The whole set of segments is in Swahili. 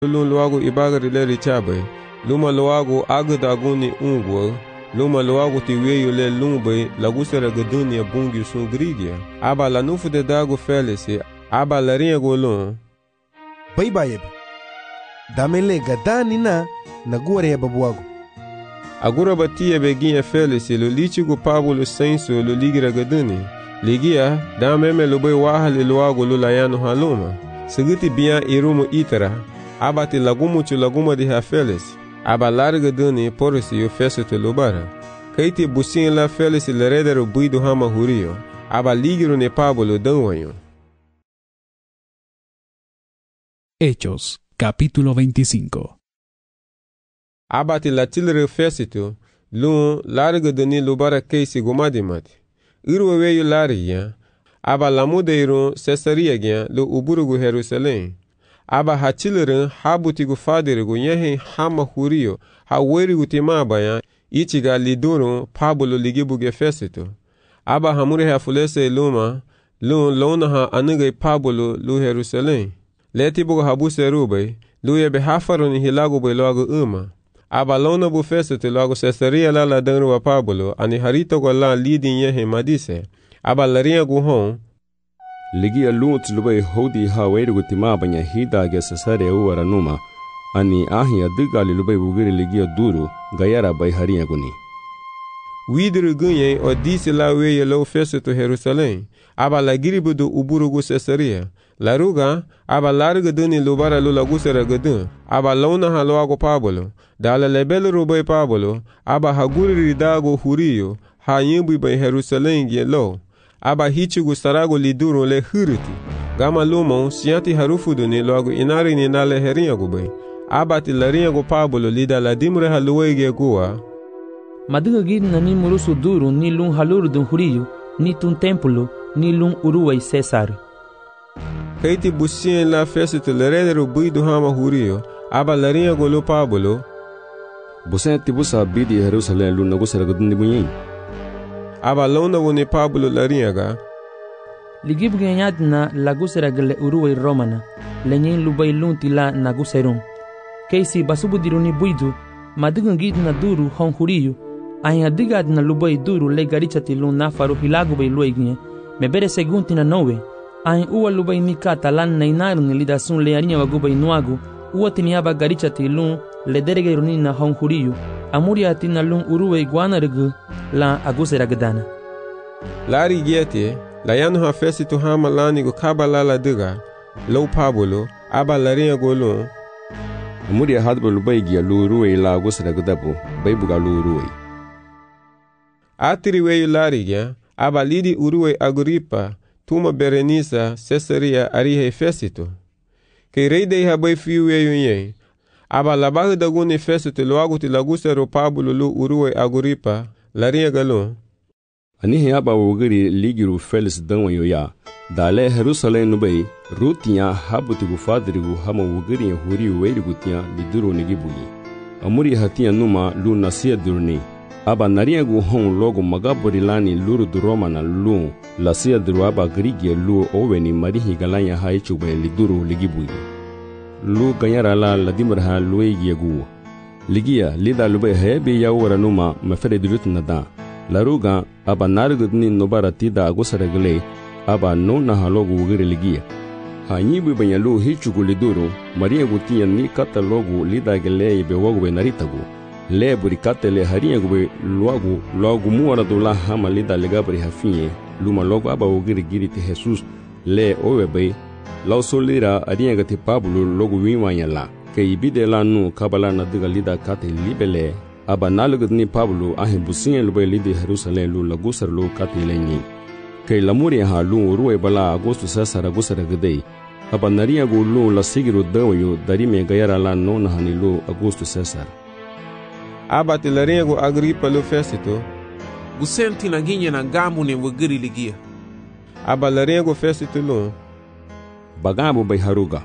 lun loago ibagari le richabe luma loago agdaguni ungwo luma loago ti weyo le lumbe lagusera gadunia bungi sun grigia aba la nufu de dago felisi aba la ringa golon baybayeb damele gadani na nagure babuago agura batia beginha felisi lo lichigo Pablo senso lo ligira gaduni ligia dameme lo bay wahali loago lo layano haluma seguti bia irumo itara abati lagumuchu laguma de hafelis aba larga duni porisi yo feso te lobara kaiti busin la felis leredero buido hama hurio aba ligiro ne Pablo danwayo. Hechos, capítulo 25. Abati la tilre fesito lun larga duni lobara keisi gomadimati irweyo laria aba lamudeiro Cesaria gya lo uburugu Jerusalém aba hachilirin habutigu fadirigu nyehin hama hurio hawerigu timabaya ichiga liduru Pablo ligibuge fesito aba hamure hafulese luma lun lona ha anige Pablo lu Jerusalém letibugu habuse rube lu yebe hafaruni hilagu beloagu uma aba lona bu fesito loagu Cesaria la danru wa Pablo ani harito go la lidi nyehin madise aba laria guhon ligia lut lubay hodi hawerigu timabanya hidage Cesaria uwara numa ani ahia digali lubay bugiri ligia duru gayara bay haria guni widru gunye o disi la weye lo fesito Jerusalém aba la giribudu uburugu Cesaria la ruga aba larga duni lubara lula gusera gadun aba lona haloago Pablo dala lebel rubay Pablo aba haguri dago hurio ha yimbu bay Jerusalém gelo aba hichigu sarago liduru le huriti gama lumon siati harufudu ni logo inari ni nale heringa gubay aba ti laringa go Pablo lida la dimre haluwege guwa madiga gidna ni murusu duru ni lun haluru dun hurio ni tun templo ni lun uruway Cesar kaiti busien la fesito leredero buidu hama hurio aba laringa go lo Pablo busen tibusa bidi Jerusalém lun nagusera gaduni bunyi aba lona woni Pablo laringa ligib ganyadna lagusera gele uruway romana lenyen lubay lunti la naguserum keisi basubu diruni buidu madiga gidna duru hon hurio aya digadna lubay duru le garichati lun nafaru hilagu bay luigne mebere segunti na nowe ay uwa lubay mikata lan nainarun lidasun le arinya wagubay nuagu uwa tiniaba garichati lun le derege runina hon hurio amuria tina lun uruway guanargu la agusera gadana lari giete la yanu ha fesito hama lani go kabala la diga lo Pablo aba laringa go lun amuria hadbul baygia luruwe la agusera gadabu baybuga luruwe atiri weyu lari gya aba lidi uruwe Agripa tuma Berenisa Cesaria arihe fesito ke reide ha bay fiu weyu nye aba labahu daguni fesito loagu ti lagusero Pablo lu uruwe Agripa laringa galon anihi aba wugiri ligiru Felis danwayo ya dale Jerusalém nubay rutiya habutigu fadirigu hama wugiri huri werigu tiya liduru nigibuyi amuri hatiya numa lu nasiya durni aba nariyagu hon logo magabori lani luru du romana lu lasiya duru aba grigia lu oweni marihi galanya haichube liduru ligibuyi lu ganyara la ladimraha luegiyagu ligia lida lubay hebe ya wara numa mafere dirut nada laruga aba nargudni nobara tida agusaragle aba no na halogu wugiri ligia hanyibu banyalu hichugu liduru maria gutiya ni kata logu lida gele be wogwe naritagu le burikate le haria gube logu muara dula hama lida legabri hafinye luma logu aba wugiri giri te Jesus le owebe law solira aria gati Pablo logu wiwanya la ke ibide la nu kabala na diga lida kate libele aba nalugni Pablo ahe busin lube lidi Jerusalem lu lagusar lu kate lenyi ke lamuri ha lu ruwe bala agosto Cesar agusar gdei aba naria gu lu la sigiru dawayo darime gayara la no na hani lu agosto Cesar aba ti laringa go Agripa lu fesito busenti na ginye na gamu ne wugiri ligia aba laringa go fesito lu bagabu bay haruga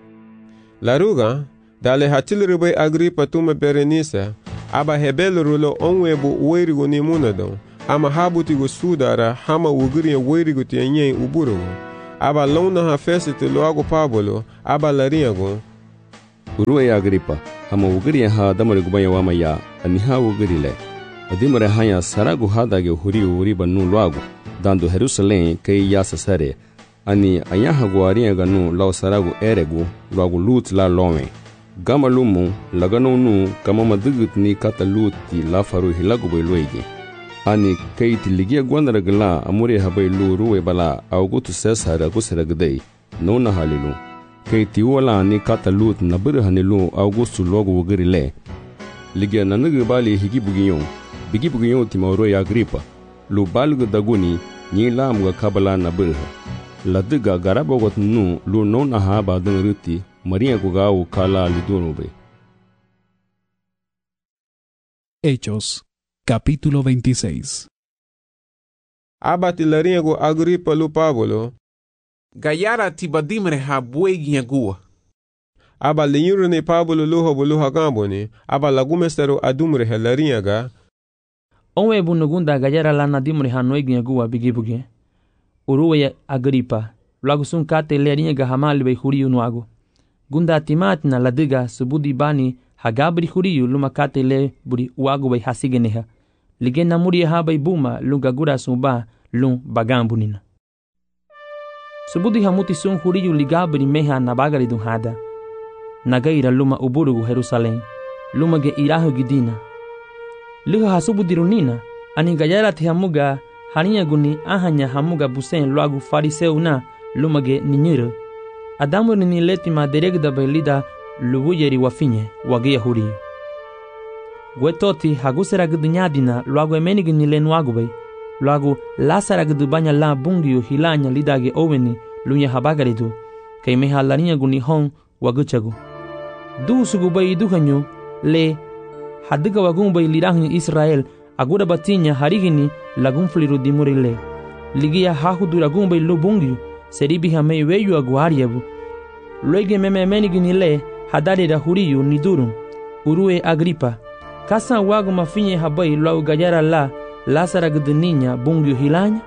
laruga dale hatilru bay Agripa tuma Berenisa aba hebel rulo onwebu werigo ni munadon ama habutigo sudara hama wugiri werigo tienye uburo aba lona ha fesito loago Pablo aba laringa go Uruwe Agripa, hama wugiri ha damare gubaya wama ya, ani ha wugiri le. Adimare hanya saragu hadage huri uriba nu luagu, dando Jerusalém kei ya sasare, ani anyaha guaria ganu lau saragu eregu, luagu lut la lome. Gama lumu, lagano nu, kama madugit ni kata luti la faru hilagu bai luegi. Ani kei tiligia guandara gala amure habai lu ruwe bala augutu sesara gusera gdei, nona halilu. Kei tiwala ni kata lut nabiri hanilu augustu logu wugiri le. Ligia nanugi bali higi bugiyon, bigi bugiyon ti mauro ya Agripa, lu balgu daguni ni la mga kabala nabiri. Ladiga garabogot nu lu nona haba dung ruti, Maria Gugau Kala Lidunube. Hechos, capítulo 26. Abati laringo Agripa lu Pablo. Gayara tibadimre ha buegi agua. Aba linyuru ni Pablo luho buluha gamboni. Aba lagumestero adumre he laringa. Onwe bunugunda gayara lana dimre ha noegi agua bigibuge. Uruwe Agripa. Lagu sun kate laringa hamali bei huriu nuago. Gunda timatina ladiga subudi bani hagabri huriu luma kate le buri uago bai hasigeneha. Ligena muri ha bai buma lunga gura sumba lung bagambunina. Subudi hamuti sun huriu ligabri meha nabagari dun hada. Nagaira luma uburugu Jerusalém. Luma ge irahu gidina. Luha hasubudi runina. Ani gayara te hamuga hania guni ahanya hamuga busen luagu fariseu na luma ge ninyuru. Adamu ni letima deregda belida lubuyeri wafinye wagia huriu. Gwetoti hagusera gdunyadina luagu emenigi ni lenuagu bai. Luagu lasara gdubanya la bungiu hilanya lidage oweni lunya habagaridu. Kay meha larinya guni hon waguchagu. Du sugu bai duhanyu le hadiga wagun bai lirahin Israel agura batinya harigini lagun fliru dimuri le. Ligia hahudu lagun bai lubungiu. Seribi hamei weyu aguariabu. Luege memenigi ni le hadari da huriu ni durum. Uruwe Agripa. Kasa wagu mafinye habai luau gajara la lasara gduninya bungiu hilanya.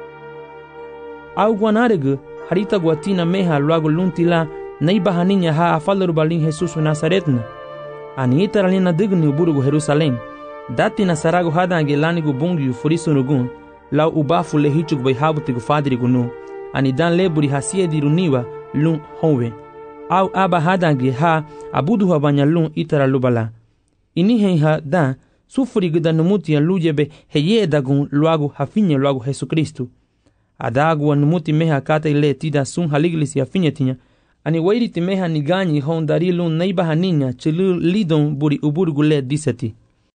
Au guanaregu harita guatina meha luagu lunti la naibahaninya ha afalaru balin Jesus Nazaretna. Ani itaralina digni uburugu Jerusalém. Dati nasaragu hadange lanigu bungiu furisunugun. Lau ubafu le hichug bai habutigu fadirigu nu. Ani dan leburi hasie diruniwa lun honwe. Au aba hadange ha abudu habanya lun itara lubala. Ini ha dan sufuri gudanumuti ya lujebe heye dagun luagu hafinye luagu Jesu Kristu. Adagu anumuti meha kata ile tida sun haliglis ya finye tinya. Ani wairiti meha niganyi hon dari lun naiba haninya chilu lidon buri uburgu le diseti.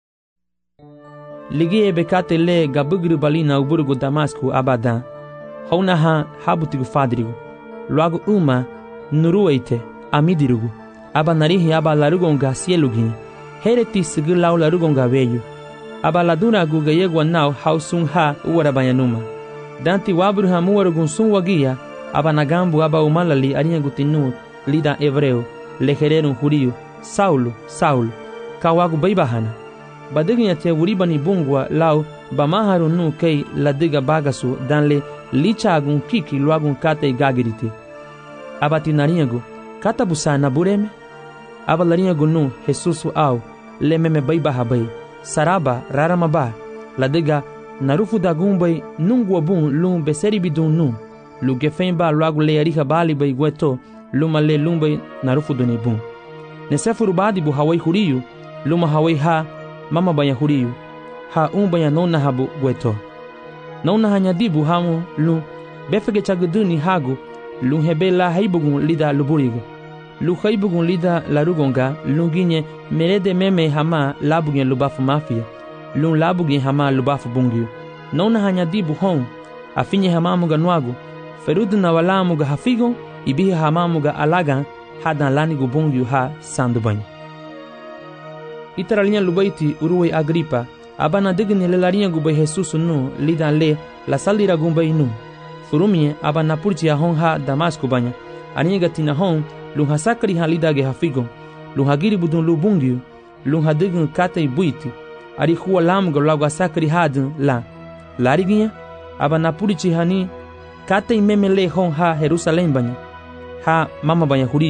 Ligie bekate le gabugru balina uburgu Damasku abadan. Hona ha habutigu fadrigu. Luagu uma nurueite amidirugu. Aba narihi aba larugonga sielugi. Hereti sigi lau larugonga veyu. Aba laduna guga yegwa nau hausun ha uwarabayanuma. Danti wabru ha muwarugun sun wagia. Aba nagambu aba umalali arinhagutinu lida hebreu. Lehererun huriu. Saulo, Saulo. Kawagu baibahana. Badiginya te uribani bungwa lau bamaharu nu kei ladiga bagasu danle lichagun kiki luagun kate gagiriti. Abati narinhagu kata busana bureme. Aba larinhagu nu Jesusu au lememe baibahabai saraba raramaba ladiga narufu dagumbai nungwa bun lum beseri bidun nu lugefemba luagu leariha bali bai gueto luma le lumbai narufu duni bun. Nesefuru badi bu hawai huriu luma hawai ha mama banya huriu ha banya nona habu gueto. Nona hanyadibu hamu lu befege chaguduni hagu lu hebela haibugun lida luburigo. Lu haibugun lida larugonga lunginye merede meme hama labugen lubafu mafia. Lu labugen hama lubafu bungiu. Nona hanyadibu hon afinye hamamuga nuagu ferudu na walamuga hafigon ibihi hamamuga alagan hadan lanigu bungiu ha sandubany. Itaralinha lubaiti Uruwe Agripa abana digni le larinha gubai Jesus nu lidan le la salira gumbai nu. Furumie abana purti hon ha Damasku banya. Aniga tina hon lunha sakri ha lidage hafigon. Lunha giri budun lubungiu. Lunha dign kate buiti. Ari huwa lamuga laga sakri hadun la. Lariginha abana purti hani kate meme le hon ha Jerusalém banya. Ha mama banya huriu.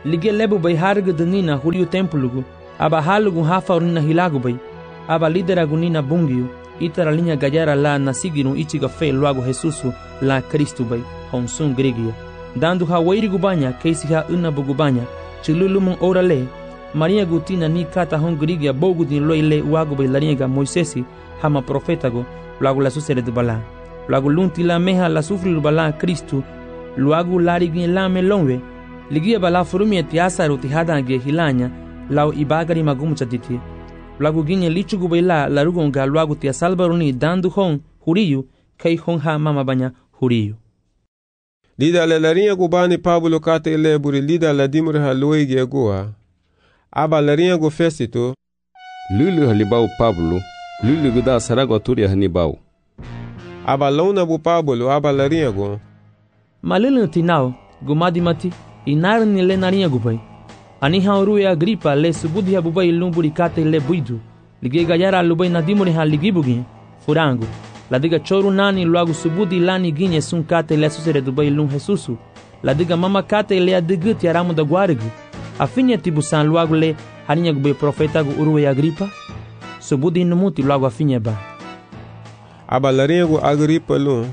lige lebu bay harga denina huriu templugu, aba halugu hafaurina hilagu bay, aba lideragunina bungiu, itara linha gayara la nasigiru ichiga fe luagu Jesusu la Cristo bay, honsun grigia. Dando ha wairigu banya, keisi ha unabugu banya, chilulumun orale, Maria gutina ni kata hon grigia bogu din loile uagu bay lariega Moisesi, hama profetago, luagu la susere de bala. Luagu lunti la meha la sufriru bala Cristo, luagu larigin la melonwe, ligia bala furumia tiasaru tihadange hilanya, lau ibagari magumuchatiti. Luagu ginye lichugu baila la rugonga luagu tia salbaruni dandu hon huriyu, kei hon ha mama banya huriyu. Lida le larinha gubani Pablo kata ile buri lida la dimure ha loige goa. Aba larinha go Fesito. Lulu halibau Pablo, lulu guda sarago turia hanibau. Aba launa bu Pablo aba larinha go. Malulu tinao, gumadi mati, inarni le narinha gubai. Ani haurue Agripa le subudi ha bubai lumburi kata ile buidu. Lige gayara lubai na dimure ha ligibugi, furango. La diga choru nani luagu subudi lani ginye sun kata ile susere dubai lum Jesusu. La diga mama kata ile adigiti aramu da guarigu. Afinya tibusan luagu le harinya gubai profeta gu urue Agripa. Subudi numuti luagu afinya ba. Aba larinha gu Agripa lum.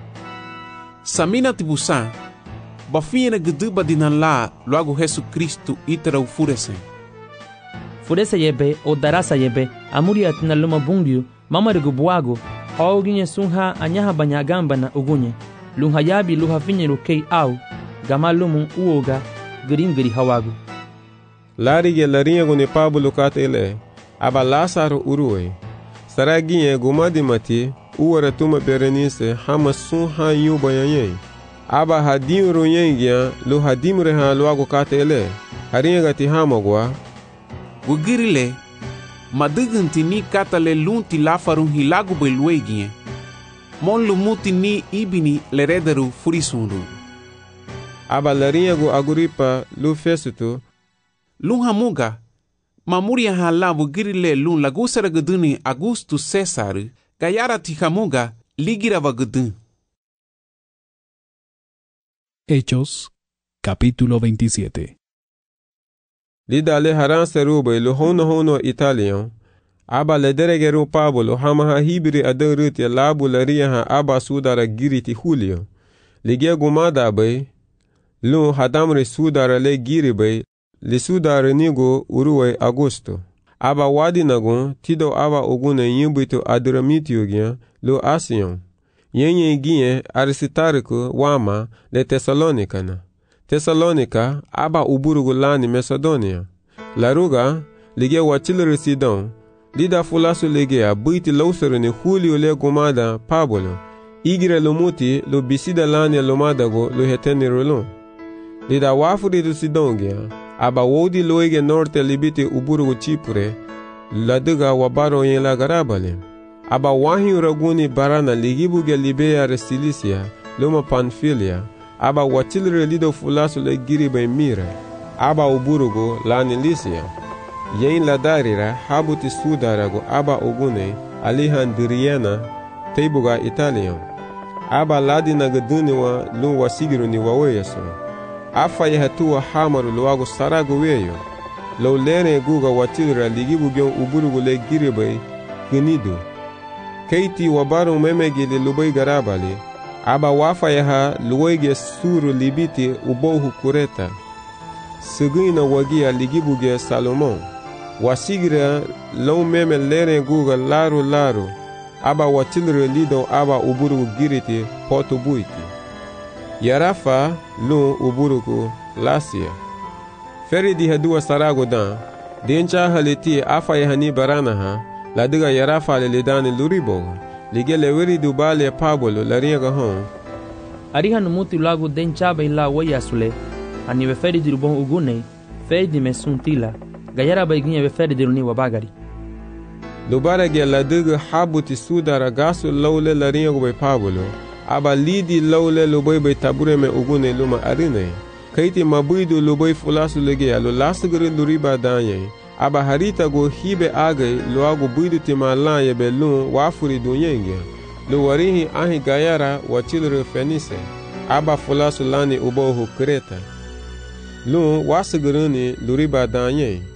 Samina tibusan. Bafinya guduba dinan la luagu Jesu Cristo itara ufurese. Furese yebe o darasa yebe amuri atina luma bungiu mama rigu buagu. Auginye sunha anyaha banyagamba na ugunye. Lunha yabi luha finye lukei au. Gama lumu uoga giri hawagu. Larige larinha gu ni Pablo kata ile. Aba Lazaro urue. Saraginye gumadi mati. Uwara tuma Berenice hama sunha yuba yanyen. Aba hadim ruyengia lu hadim reha luagu kata ile. Harinha gati hama gwa. Gugirile. Madugunti ni kata le lunti lafarun hilagu bay luegie. Mon lumuti ni ibini le rederu furisunru. Aba larinha gu Agripa lu Fesito. Lun hamuga. Mamuria halabu girile lun lagusara guduni Augustus Cesar. Gayara tihamuga ligirava gudun. Hechos, capítulo 27. Lida le haran serube lu hono Italian. Aba le deregeru Pablo hama ha hibri aderuti labu laria ha aba sudara giriti Julio. Ligia gumada bay. Lu hadamri sudara le giri bay. Li sudara nigo uruwe Augusto. Aba wadi nagun tido aba ogune yimbitu adramitio gyan lu Asion. Yenye ginye Aristarco wama le Thessalonica. Thessalonica aba uburugu lani Macedonia. Laruga lige wachilere Sidon. Lida fulasu lige a buiti lausere ni Julio le gumada Pablo. Igire lumuti lu bisida lani lumadago lu heteni rolon. Lida wafuri du Sidon gya. Aba wodi loige norte libiti uburugu Chipre. Laduga wabaro yen la garabale. Aba wahi uraguni barana ligibuge Libea Restilicia. Luma Pamphylia. Aba wachilre lido fulasu le giribe mira. Aba uburugo lani Lycia. Yen la darira habuti sudarago aba ogune alihan diriena teibuga Italian. Aba ladina gaduniwa lu wasigiru ni waweyaso. Afa yehatua hamaru luago sarago weyo. Lo lene guga wachilra ligibuge uburugo le giribe ginidu. Keiti wabaru memegili lubai garabali. Aba wafa yaha luwege suru libiti ubohu kureta. Sigina wagia ligibuge Salomon. Wasigira lau meme lere guga laru. Aba watilre lido aba uburugu giriti potu buiti. Yarafa lu uburugu Lasia. Feri di hadua sarago dan. Dencha haliti afa yahani baranaha. Ladiga Yarafa le lidani luribo. Lige leweri dubale Pablo laringa hon. Ariha numuti lagu denchaba ila wayasule. Ani veferi dirubon ugune. Feidi mesuntila. Gayara baiginha veferi diruni wabagari. Lubarage ladiga habuti sudara gasu laule laringa be Pablo. Aba lidi laule lubai be tabure me ugune luma arine. Kaiti mabuidu lubai fulasu lege alu lasugri luriba danye. Aba harita go hibe agay luago buidu timalan yebe lun wafuri dunyenge. Lu warihi ahi gayara wachilre Fenice. Aba fulasu lani ubohu Kreta. Lu wa sigiruni luri ba danye